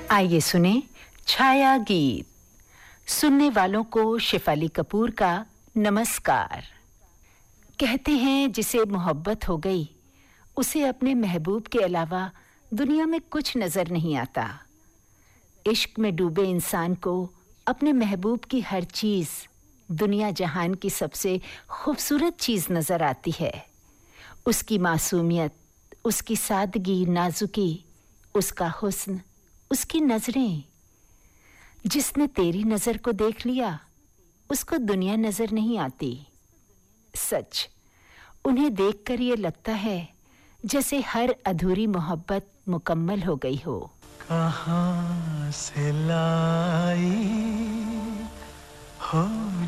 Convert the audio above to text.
आइए सुने छाया गीत। सुनने वालों को शेफाली कपूर का नमस्कार। कहते हैं जिसे मोहब्बत हो गई उसे अपने महबूब के अलावा दुनिया में कुछ नजर नहीं आता। इश्क में डूबे इंसान को अपने महबूब की हर चीज दुनिया जहान की सबसे खूबसूरत चीज नजर आती है। उसकी मासूमियत, उसकी सादगी, नाजुकी, उसका हुस्न, उसकी नजरें। जिसने तेरी नजर को देख लिया उसको दुनिया नजर नहीं आती। सच, उन्हें देखकर ये लगता है जैसे हर अधूरी मोहब्बत मुकम्मल हो गई हो। कहाँ से लाई हो